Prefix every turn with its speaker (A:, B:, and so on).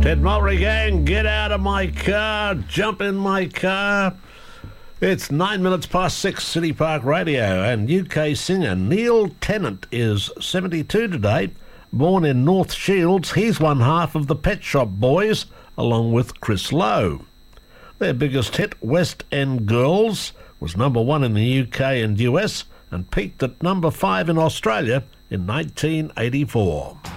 A: Ted Mulry Gang, get out of my car, jump in my car. It's 9 minutes past 6, City Park Radio, and UK singer Neil Tennant is 72 today. Born in North Shields, he's one half of the Pet Shop Boys, along with Chris Lowe. Their biggest hit, West End Girls, was number 1 in the UK and US and peaked at number 5 in Australia in 1984.